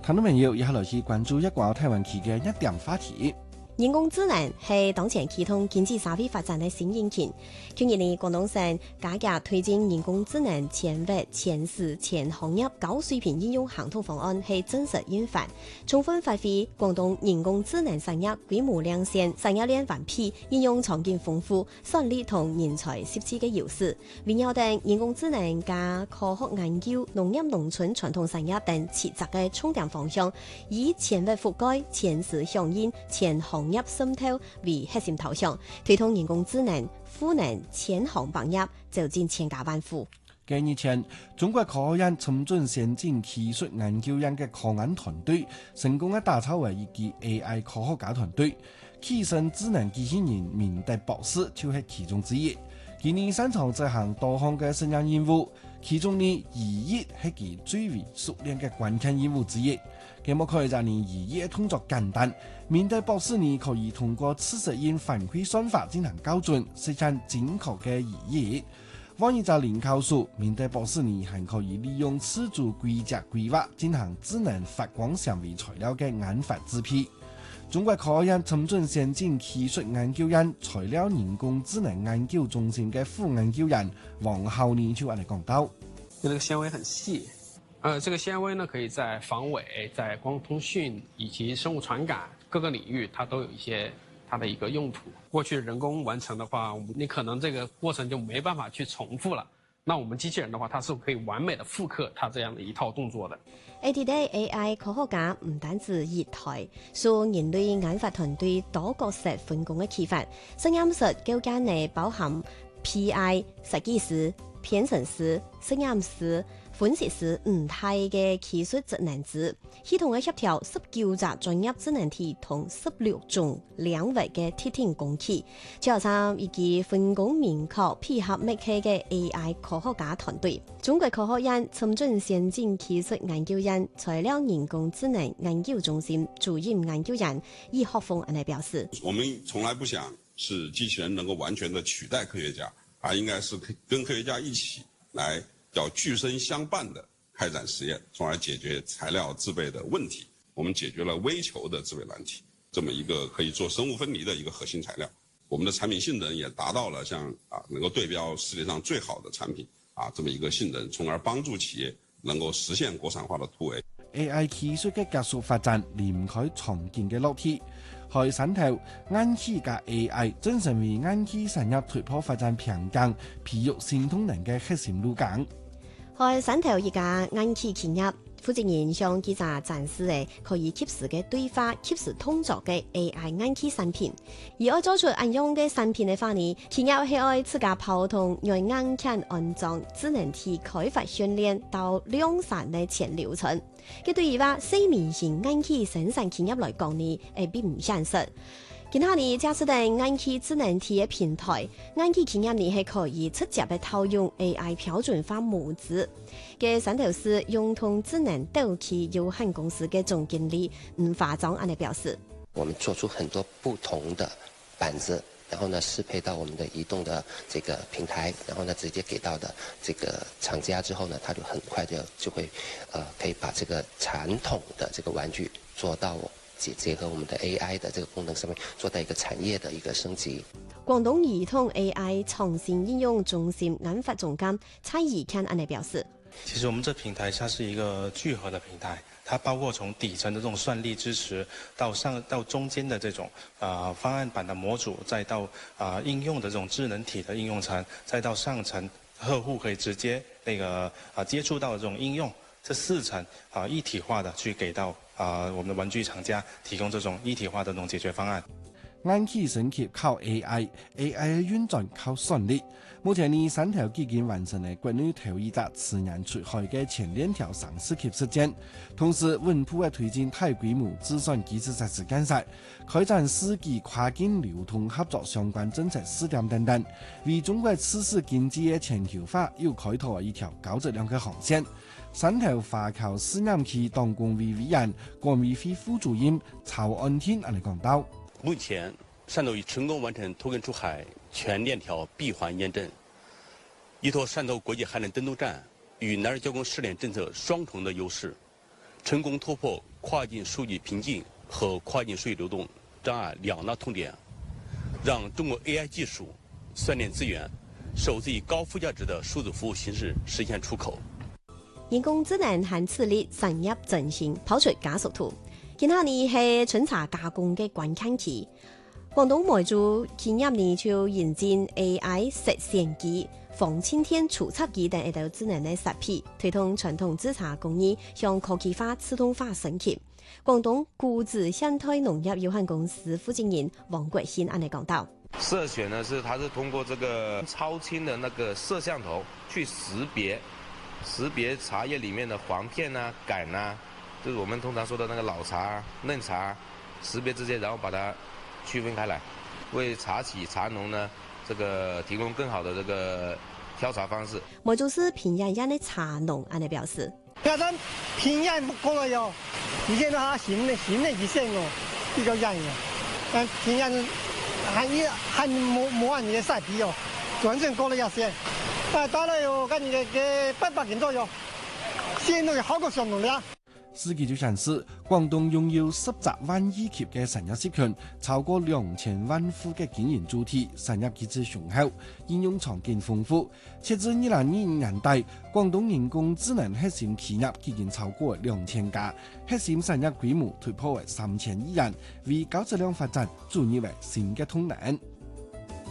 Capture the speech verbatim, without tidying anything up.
聽眾朋友，以下來去關注一個台灣區嘅一點話題。 人工智能係當前啟動經濟社會發展嘅新引擎。去年年廣東省加強推進人工智能前域、前市、前行業高水平應用行動方案係正式印發，充分發揮廣東人工智能產業規模領先、產業鏈完備、應用場景豐富、算力同人才攝取嘅優勢，圍繞定人工智能加科學研究、農業農村傳統產業等切實嘅重點方向，以前域覆蓋、前市響應、前行業滲透為核心導向，推動人工智能賦能前行行業走進千家萬戶。 幾年前，中國科學院深圳先進技術研究院嘅科研團隊成功嘅打造為一支 A I 科學家團隊，起身智能機器人明德博士就係其中之一。今年擅長執行多項嘅實驗任務，其中呢語義係其最為熟練嘅關鍵任務之一。咁麼可以讓你語義動作簡單，明德博士呢可以通過次實驗反饋算法進行校準，實現精確嘅語義。往一就臨考數，明德博士呢還可以利用自主規則規劃進行智能發光纖維材料嘅研發製批。中國科學院深圳先進技術研究院材料人工智能研究中心嘅副研究員王浩呢就嚟講到， 這個纖維很細，呃，這個纖維呢可以在防偽、在光通訊以及生物傳感各個領域，它都有一些它的一個用途。過去人工完成的話，你可能這個過程就沒辦法去重複了。那我們機器人的話，它是可以完美的複刻它這樣的一套動作的。 A D D A I 科學家唔單止一台，受人類研發團隊多角色分工嘅啟發，實驗室構架內包含 P I 設計師、編程師、實驗師、分析師唔太嘅技術職能組，系統嘅協調十九隻專業智能體同十六種領域嘅特定工具，加上以及分工明確、配合默契嘅 A I 科學家團隊。中國科學院深圳先進技術研究院材料人工智能研究中心主任研究員易學峰嚟表示： 我們從來不想是機器人能夠完全的取代科學家，而應該是跟科學家一起來叫具身相伴的開展實驗，從而解決材料製備的問題。我們解決了微球的製備難題，這麼一個可以做生物分離的一個核心材料。我們的產品性能也達到了像啊能夠對標世界上最好的產品啊這麼一個性能，從而幫助企業能夠實現國產化的突圍。 A I 技術嘅加速發展離唔開常見嘅落地，喺汕頭硬體加 A I 正成為硬體產業突破發展瓶頸、培育新動能嘅核心路徑。 喺汕頭一家硬體企業，負責人向記者展示嘅可以及時嘅對話、及時動作嘅 A I 硬體產品。而要做出應用嘅產品嘅話呢，企業係愛自家跑通用硬件安裝智能體開發訓練到量產嘅全流程。佢對於話四面型硬體生產企業來講呢，誒並唔現實。其他呢，假設定硬體智能體嘅平台，硬體企業呢係可以直接嘅套用 A I 標準化模子。嘅汕頭市融通智能導器有限公司嘅總經理吳華章安尼表示： 我們做出很多不同的板子，然後呢適配到我們的移動的這個平台，然後呢直接給到的這個廠家之後呢，他就很快就就會，呃，可以把這個傳統的這個玩具做到結結合我們的 A I 的這個功能上面，做到一個產業的一個升級。 廣東移通 A I 創新應用中心研發總監蔡以康安尼表示： 其實我們這平台它是一個聚合的平台，它包括從底層的這種算力支持，到上到中間的這種啊、呃、方案版的模組，再到啊、呃、應用的這種智能體的應用層，再到上層客戶可以直接那個啊、呃、接觸到的這種應用，這四層啊、呃、一體化的去給到啊、呃、我們的玩具廠家提供這種一體化的這種解決方案。 硬體升級靠 A I，A I 嘅運轉靠算力。目前呢，汕頭已經完成了國內頭一隻自然出海嘅前鏈條上市級實踐，同時穩步嘅推進大規模自算機制實施建設，開展市級跨境流通合作相關政策試點等等，為中國次世經濟嘅全球化又開拓一條高質量嘅航線。汕頭華僑試驗區黨工會委員、管委會副主任曹安天嚟講到。 目前，汕頭已成功完成托根出海全鏈條閉環驗證，依託汕頭國際海纜登陸站與南二交工試點政策雙重的優勢， 成功突破跨境数据瓶颈和跨境数据流动障碍两大痛点，让中国 A I 技术、算力资源首次以高附加值的数字服務形式實現出口。 人工智能係致力深入陣線，跑出加速圖。今下呢係春茶加工嘅關鍵期。廣東梅州近一年就引進 A I 實現機、防濺天除濕機等一道智能嘅設備，推動傳統製茶工藝向科技化、自動化升級。廣東古冶現代農業有限公司負責人王國興安尼講道： 色選呢是它是通過這個超清的那個攝像頭去識別識別茶葉裡面的黃片啊、桿啊，就是我們通常說的那個老茶、嫩茶，識別這些，然後把它區分開來，為茶企、茶農呢，這個提供更好的這個挑茶方式。 梅州市平陽縣的茶農安尼表示： 亞咱平陽過來喲，以前都係新的新的一線哦，比較嚴嘅，但平陽還一還冇冇按你的賽皮哦，完全過了一線，啊，打了有跟你嘅嘅八百斤左右，線都有好過上農啦。 司機就顯示，廣東擁有十八萬億級嘅產業集群，超過兩千萬戶嘅經營主體，產業機制雄厚，應用場景豐富。截至二零二零年底，廣東人工智能核心企業已經超過兩千家，核心產業規模突破為三千億元，為高質量發展注入為新嘅動能。